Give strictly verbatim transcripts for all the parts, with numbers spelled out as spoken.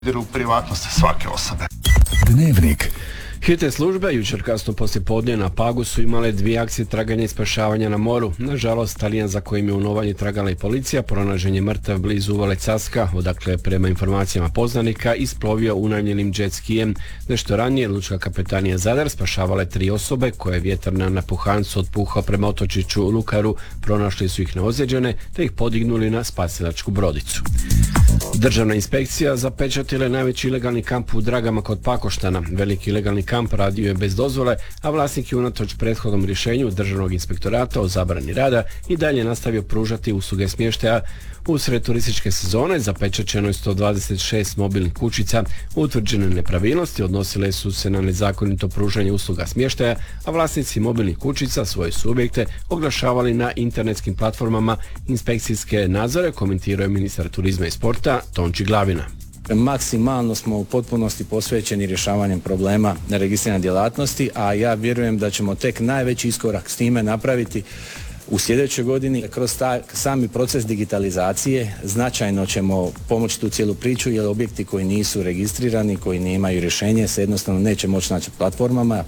u privatnosti svake osobe. Dnevnik. Hitne službe jučer kasno poslijepodne na Pagu su imale dvije akcije traganja i spašavanja na moru. Nažalost, Talijan za kojim je u Novanji tragala i policija pronađen je mrtav blizu uvale Caska, odakle prema informacijama poznanika isplovio unajmljenim jet skijem. Nešto ranije lučka kapetanija Zadar spašavala je tri osobe koje je vjetar na napuhancu otpuhao prema otočiću Lukaru, pronašli su ih neozlijeđene te ih podignuli na spasilačku brodicu. Državna inspekcija zapečatila je najveći ilegalni kamp u Dragama kod Pakoštana. Veliki ilegalni kamp radio je bez dozvole, a vlasnik je unatoč prethodnom rješenju Državnog inspektorata o zabrani rada i dalje nastavio pružati usluge smještaja. Usred turističke sezone zapečaćeno je sto dvadeset šest mobilnih kućica. Utvrđene nepravilnosti odnosile su se na nezakonito pružanje usluga smještaja, a vlasnici mobilnih kućica svoje subjekte oglašavali na internetskim platformama. Inspekcijske nadzore komentirao je ministar turizma i sporta Tonči Glavina. Maksimalno smo u potpunosti posvećeni rješavanjem problema neregistrirane djelatnosti, a ja vjerujem da ćemo tek najveći iskorak s time napraviti u sljedećoj godini. Kroz taj sami proces digitalizacije značajno ćemo pomoći tu cijelu priču, jer objekti koji nisu registrirani, koji nemaju rješenje, se jednostavno neće moći naći platformama.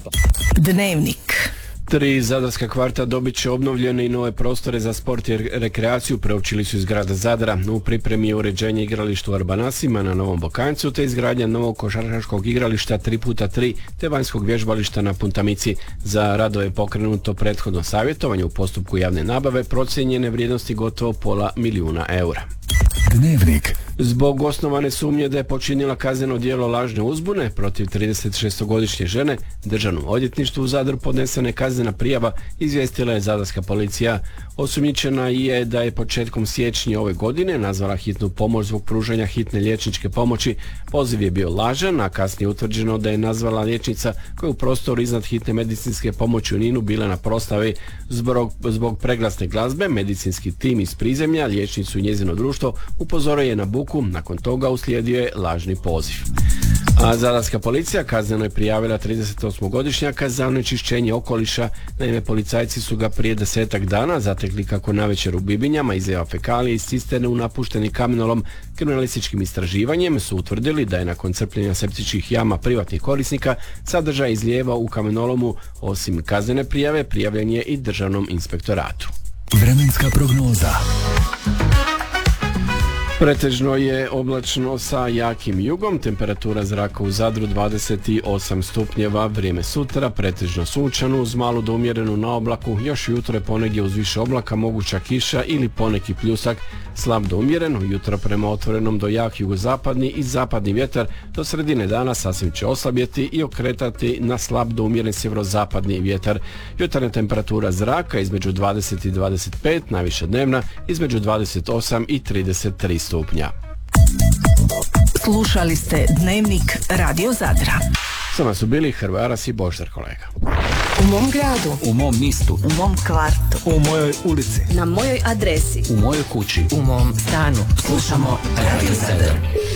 Dnevnik. Tri zadarska kvarta dobit će obnovljene i nove prostore za sport i rekreaciju, preopćili su iz grada Zadra. U pripremi je uređenje igrališta u Arbanasima na Novom Bokanjcu, te izgradnja novog košarkaškog igrališta tri puta tri, te vanjskog vježbališta na Puntamici. Za radove je pokrenuto prethodno savjetovanje u postupku javne nabave, procijenjene vrijednosti gotovo pola milijuna eura. Dnevnik. Zbog osnovane sumnje da je počinila kazneno djelo lažne uzbune protiv tridesetšestogodišnje žene, Državnom odvjetništvu u Zadru podnesena je kaznena prijava, izvijestila je zadarska policija. Osumnjičena je da je početkom siječnja ove godine nazvala hitnu pomoć zbog pružanja hitne liječničke pomoći. Poziv je bio lažan, a kasnije utvrđeno da je nazvala liječnica koja je u prostoru iznad hitne medicinske pomoći u Ninu bila na proslavi. Zbog, zbog preglasne glazbe medicinski tim iz prizemlja liječnicu i njezino društvo upozorio je na buku, nakon toga uslijedio je lažni poziv. A zadarska policija kazneno je prijavila tridesetosmogodišnjaka za onečišćenje okoliša. Naime, policajci su ga prije desetak dana zatekli kako navečer u Bibinjama izlijeva fekalije iz cisterne u napušteni kamenolom. Kriminalističkim istraživanjem su utvrdili da je nakon crpljenja septičkih jama privatnih korisnika sadržaj izlijeva u kamenolomu. Osim kaznene prijave, prijavljen je i Državnom inspektoratu. Vremenska prognoza. Pretežno je oblačno sa jakim jugom, temperatura zraka u Zadru dvadeset osam stupnjeva, vrijeme sutra pretežno sunčano uz malu do umjerenu na oblaku, još jutro je ponegdje uz više oblaka moguća kiša ili poneki pljusak, slab do umjereno, jutro prema otvorenom do jak jugozapadni i zapadni vjetar, do sredine dana sasvim će oslabjeti i okretati na slab do umjeren sjeverozapadni vjetar. Jutarnja temperatura zraka između dvadeset i dvadeset pet, najviša dnevna između dvadeset osam i trideset tri stupnja. Slušali ste Dnevnik Radio Zadra. Sama su bili Hrvoje Aras i Božidar Kolega. U mom gradu, u mom mistu, u mom kvartu, u mojoj ulici, na mojoj adresi, u mojoj kući, u mom stanu. Slušamo Radio Zadar.